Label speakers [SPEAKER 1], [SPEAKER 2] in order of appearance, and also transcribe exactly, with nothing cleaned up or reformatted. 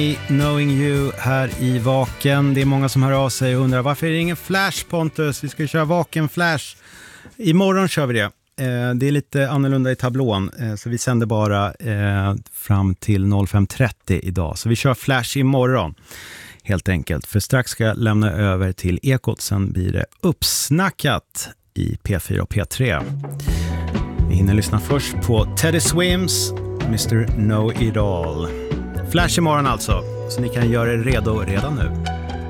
[SPEAKER 1] Knowing You här i Vaken. Det är många som hör av sig och undrar varför är det ingen Flash, Pontus? Vi ska köra Vaken Flash. Imorgon kör vi det. Eh, det är lite annorlunda i tablån, eh, så vi sänder bara eh, fram till fem trettio idag. Så vi kör Flash imorgon helt enkelt. För strax ska jag lämna över till Ekot, sen blir det uppsnackat i P fyra och P tre. Vi hinner lyssna först på Teddy Swims mister Know It All. Flash imorgon alltså, så ni kan göra er redo redan nu.